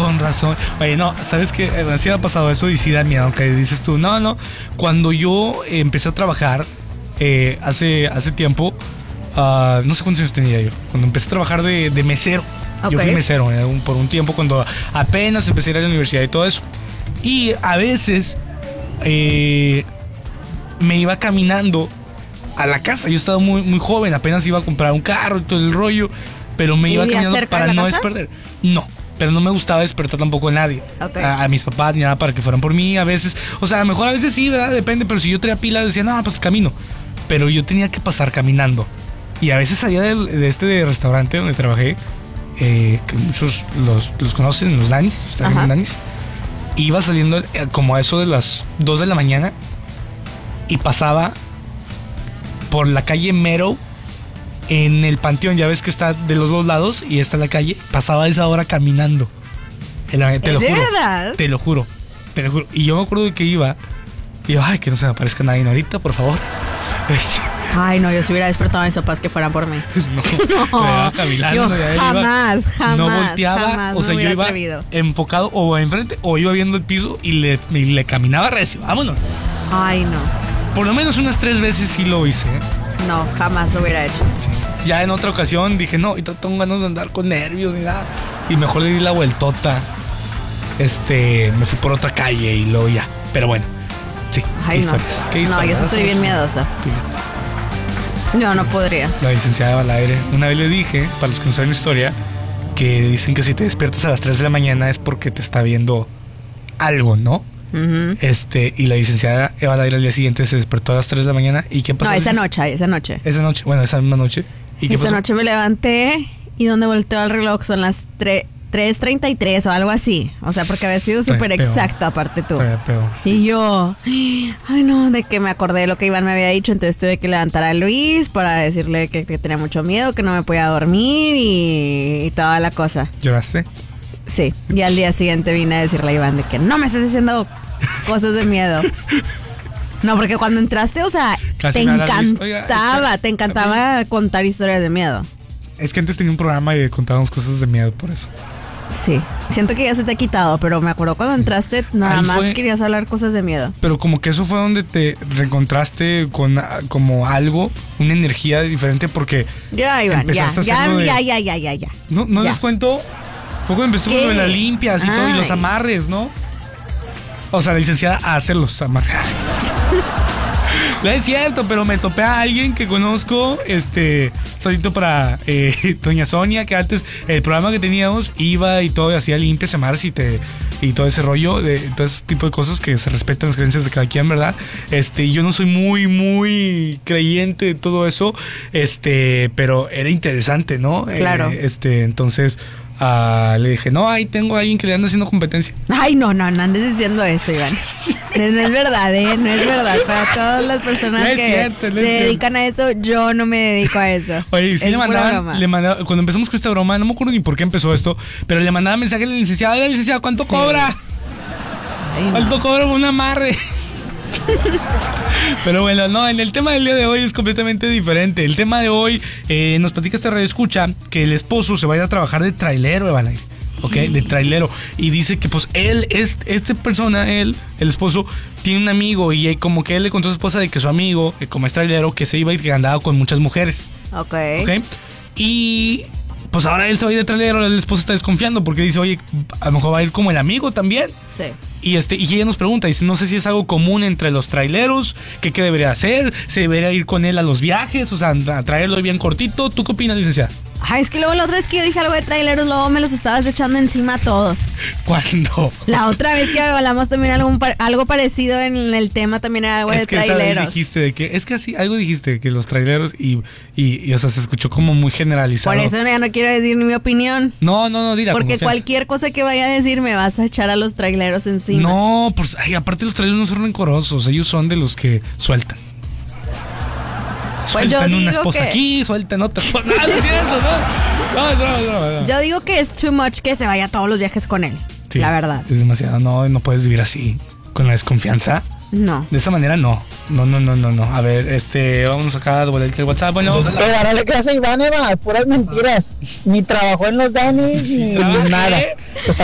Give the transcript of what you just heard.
Con razón. Oye, no, ¿sabes qué? Sí me ha pasado eso y sí da miedo, aunque dices tú, no. Cuando yo empecé a trabajar hace tiempo, no sé cuántos años tenía yo. Cuando empecé a trabajar de mesero. Okay. Yo fui mesero por un tiempo cuando apenas empecé a ir a la universidad y todo eso. Y a veces me iba caminando a la casa. Yo estaba muy, muy joven, apenas iba a comprar un carro y todo el rollo, pero me iba caminando para no despertar. No, pero no me gustaba despertar tampoco a nadie. Okay. A mis papás ni nada para que fueran por mí. A veces, o sea, a lo mejor a veces sí, ¿verdad? Depende, pero si yo traía pilas decía, no, pues camino. Pero yo tenía que pasar caminando. Y a veces salía de este restaurante donde trabajé, que muchos los conocen, los Danis, los Danis. Iba saliendo como a eso de las 2 de la mañana y pasaba por la calle Mero en el Panteón. Ya ves que está de los dos lados y está la calle. Pasaba a esa hora caminando. Te lo juro. ¿De verdad? Te lo juro. Y yo me acuerdo de que iba y yo, ay, que no se me aparezca nadie ahorita, por favor. Ay, no, yo si hubiera despertado a mis papás que fueran por mí. No, yo jamás. No volteaba, jamás o sea, yo iba atrevido. enfocado o enfrente o iba viendo el piso y le caminaba recio. Vámonos. Ay, no. Por lo menos unas 3 veces sí lo hice. No, jamás lo hubiera hecho. Sí. Ya en otra ocasión dije, no, ahorita tengo ganas de andar con nervios ni nada. Y mejor le di la vueltota. Me fui por otra calle y luego ya. Pero bueno. Sí, ay, historias. ¿Qué historias? No, yo sí soy bien miedosa. Sí. Yo no podría. La licenciada Valaire. Una vez le dije, para los que no saben historia, que dicen que si te despiertas a las 3 de la mañana es porque te está viendo algo, ¿no? Uh-huh. Y la licenciada Eva Valaire al día siguiente se despertó a las 3 de la mañana. ¿Y qué pasó? No, esa noche. Bueno, esa misma noche. ¿Y qué pasó? Esa noche me levanté y donde volteo al reloj son las 3:33 o algo así. O sea, porque había sido súper exacto, aparte tú. Peor, sí. Y yo, ay no, de que me acordé de lo que Iván me había dicho, entonces tuve que levantar a Luis para decirle que tenía mucho miedo, que no me podía dormir y toda la cosa. ¿Lloraste? Sí, y al día siguiente vine a decirle a Iván de que no me estás diciendo cosas de miedo. No, porque cuando entraste, o sea, te encantaba contar historias de miedo. Es que antes tenía un programa y contábamos cosas de miedo, por eso. Sí, siento que ya se te ha quitado, pero me acuerdo cuando entraste nada más querías hablar cosas de miedo. Pero como que eso fue donde te reencontraste con como algo, una energía diferente, porque ya, Iván, empezaste ya. No ya. les cuento, poco empezó con lo de las limpias y todo, y los amarres, ¿no? O sea, la licenciada a hacer los amarres. No es cierto, pero me topé a alguien que conozco, solito para doña Sonia, que antes el programa que teníamos iba y todo, hacía limpias, amarres y todo ese rollo, todo ese tipo de cosas que se respetan las creencias de cada quien, ¿verdad? Yo no soy muy, muy creyente de todo eso, pero era interesante, ¿no? Claro. Entonces le dije, no, ahí tengo a alguien que le anda haciendo competencia. Ay, no andes diciendo eso, Iván. No es verdad, no es verdad. Para todas las personas se dedican a eso, yo no me dedico a eso. Oye, sí le mandaba, cuando empezamos con esta broma, no me acuerdo ni por qué empezó esto, pero le mandaba mensaje a la licenciada, oiga, licenciada, ¿cuánto cobra? Ay, no. ¿Cuánto cobra un amarre? Pero bueno, no, en el tema del día de hoy es completamente diferente. El tema de hoy nos platica esta radio escucha que el esposo se va a ir a trabajar de trailero, Evalay. Ok, de trailero. Y dice que pues él, el esposo, tiene un amigo y como que él le contó a su esposa de que su amigo, como es trailero, que se iba y que andaba con muchas mujeres. Ok. Y pues ahora él se va a ir de trailero, el esposo está desconfiando porque dice, oye, a lo mejor va a ir como el amigo también. Sí. Y ella nos pregunta, dice, no sé si es algo común entre los traileros, ¿qué debería hacer? ¿Se debería ir con él a los viajes? O sea, a traerlo bien cortito. ¿Tú qué opinas, licenciada? Ay, es que luego la otra vez que yo dije algo de traileros, luego me los estabas echando encima a todos. ¿Cuándo? La otra vez que hablamos también algo parecido en el tema, también era algo de traileros. Algo dijiste que los traileros y o sea, se escuchó como muy generalizado. Por eso ya no quiero decir ni mi opinión. No, dila. Porque cualquier cosa que vaya a decir me vas a echar a los traileros encima. No, pues, aparte los traileros no son rencorosos, ellos son de los que sueltan. Pues sueltan yo una digo esposa que aquí, sueltan otra esposa. No es eso, no. Yo digo que es too much que se vaya a todos los viajes con él. Sí, la verdad. Es demasiado. No puedes vivir así, con la desconfianza. No. De esa manera no. A ver, vamos acá a devolver el WhatsApp. Bueno, ahora le creas a Iván, Eva, puras mentiras. Ni trabajó en los Danis, ni nada.